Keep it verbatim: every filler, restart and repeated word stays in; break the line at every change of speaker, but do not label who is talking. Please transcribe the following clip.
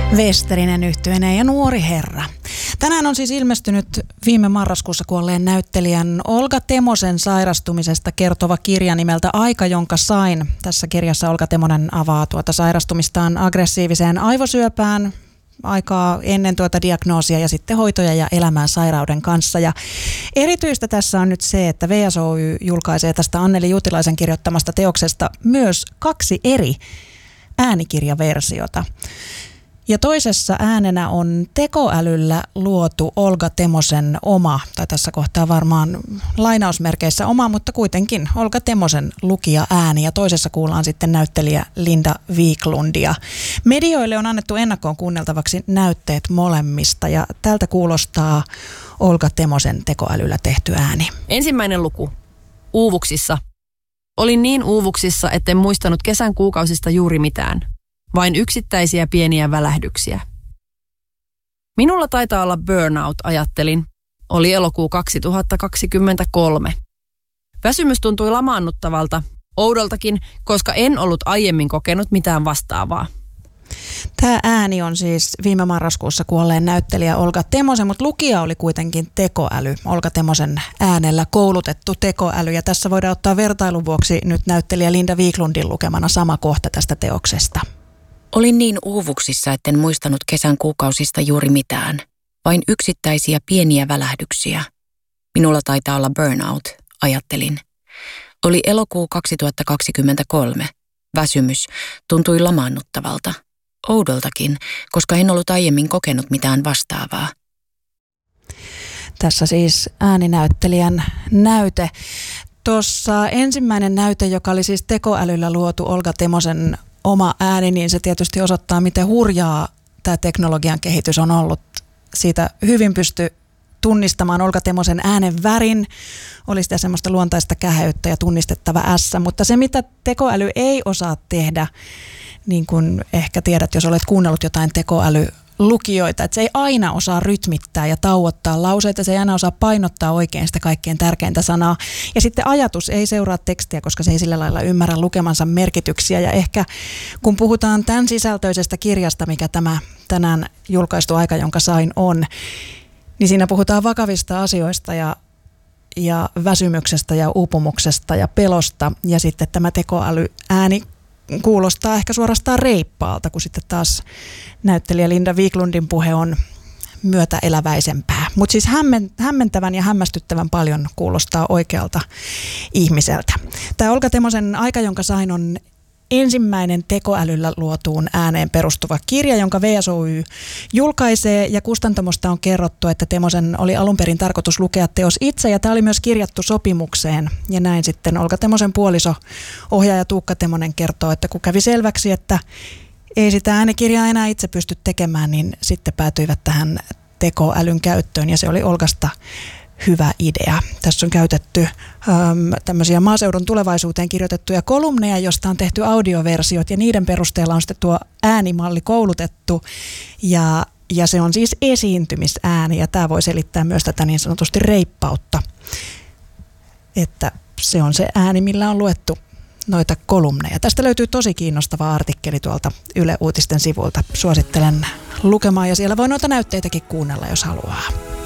Westerinen yhtyeineen ja nuori herra. Tänään on siis ilmestynyt viime marraskuussa kuolleen näyttelijän Olga Temosen sairastumisesta kertova kirja nimeltä Aika, jonka sain. Tässä kirjassa Olga Temonen avaa tuota sairastumistaan aggressiiviseen aivosyöpään, aikaa ennen tuota diagnoosia ja sitten hoitoja ja elämää sairauden kanssa. Ja erityistä tässä on nyt se, että V S O Y julkaisee tästä Anneli Juutilaisen kirjoittamasta teoksesta myös kaksi eri äänikirjaversiota. Ja toisessa äänenä on tekoälyllä luotu Olga Temosen oma, tai tässä kohtaa varmaan lainausmerkeissä oma, mutta kuitenkin Olga Temosen lukija ääni. Ja toisessa kuullaan sitten näyttelijä Linda Viklundia. Medioille on annettu ennakkoon kuunneltavaksi näytteet molemmista, ja tältä kuulostaa Olga Temosen tekoälyllä tehty ääni.
Ensimmäinen luku. Uuvuksissa. Olin niin uuvuksissa, etten muistanut kesän kuukausista juuri mitään. Vain yksittäisiä pieniä välähdyksiä. Minulla taitaa olla burnout, ajattelin. Oli elokuu kaksituhattakaksikymmentäkolme. Väsymys tuntui lamaannuttavalta, oudoltakin, koska en ollut aiemmin kokenut mitään vastaavaa.
Tämä ääni on siis viime marraskuussa kuolleen näyttelijä Olga Temosen, mutta lukija oli kuitenkin tekoäly. Olga Temosen äänellä koulutettu tekoäly. Ja tässä voidaan ottaa vertailun vuoksi nyt näyttelijä Linda Viklundin lukemana sama kohta tästä teoksesta.
Olin niin uuvuksissa, etten muistanut kesän kuukausista juuri mitään. Vain yksittäisiä pieniä välähdyksiä. Minulla taitaa olla burnout, ajattelin. Oli elokuu kaksituhattakaksikymmentäkolme. Väsymys tuntui lamaannuttavalta. Oudoltakin, koska en ollut aiemmin kokenut mitään vastaavaa.
Tässä siis ääninäyttelijän näyte. Tuossa ensimmäinen näyte, joka oli siis tekoälyllä luotu Olga Temosen oma ääni, niin se tietysti osoittaa, miten hurjaa tämä teknologian kehitys on ollut. Siitä hyvin pystyi tunnistamaan Olga Temosen äänen värin, oli sitä semmoista luontaista käheyttä ja tunnistettava S, mutta se mitä tekoäly ei osaa tehdä, niin kuin ehkä tiedät, jos olet kuunnellut jotain tekoälylukijoita, että se ei aina osaa rytmittää ja tauottaa lauseita, se ei aina osaa painottaa oikein sitä kaikkein tärkeintä sanaa. Ja sitten ajatus ei seuraa tekstiä, koska se ei sillä lailla ymmärrä lukemansa merkityksiä. Ja ehkä kun puhutaan tämän sisältöisestä kirjasta, mikä tämä tänään julkaistu Aika, jonka sain on, niin siinä puhutaan vakavista asioista ja, ja väsymyksestä ja uupumuksesta ja pelosta. Ja sitten tämä tekoälyääni kuulostaa ehkä suorastaan reippaalta, kun sitten taas näyttelijä Linda Viklundin puhe on myötäeläväisempää. Mutta siis hämmentävän ja hämmästyttävän paljon kuulostaa oikealta ihmiseltä. Tämä Olga Temosen Aika, jonka sain, on ensimmäinen tekoälyllä luotuun ääneen perustuva kirja, jonka V S O Y julkaisee, ja kustantamosta on kerrottu, että Temosen oli alun perin tarkoitus lukea teos itse, ja tämä oli myös kirjattu sopimukseen, ja näin sitten Olga Temosen puoliso, ohjaaja Tuukka Temonen, kertoo, että kun kävi selväksi, että ei sitä äänikirjaa enää itse pysty tekemään, niin sitten päätyivät tähän tekoälyn käyttöön, ja se oli Olgasta hyvä idea. Tässä on käytetty äm, tämmöisiä maaseudun tulevaisuuteen kirjoitettuja kolumneja, josta on tehty audioversiot, ja niiden perusteella on sitten tuo äänimalli koulutettu, ja, ja se on siis esiintymisääni, ja tämä voi selittää myös tätä niin sanotusti reippautta, että se on se ääni, millä on luettu noita kolumneja. Tästä löytyy tosi kiinnostava artikkeli tuolta Yle Uutisten sivulta. Suosittelen lukemaan, ja siellä voi noita näytteitäkin kuunnella, jos haluaa.